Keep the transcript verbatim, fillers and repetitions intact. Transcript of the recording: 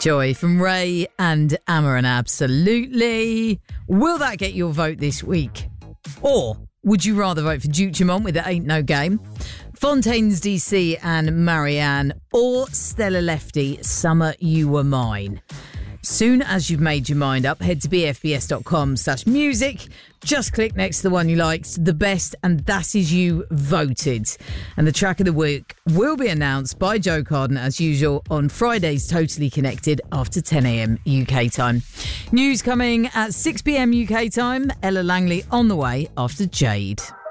Joy from Ray and Amaran, absolutely. Will that get your vote this week? Or would you rather vote for Duke Dumont with It Ain't No Game, Fontaines D C and Marianne, or Stella Lefty, Summer You Were Mine? Soon as you've made your mind up, head to bfbs.com slash music. Just click next to the one you liked, the best, and that is you voted. And the track of the week will be announced by Joe Carden, as usual, on Friday's Totally Connected after ten a.m. U K time. News coming at six p.m. U K time. Ella Langley on the way after Jade.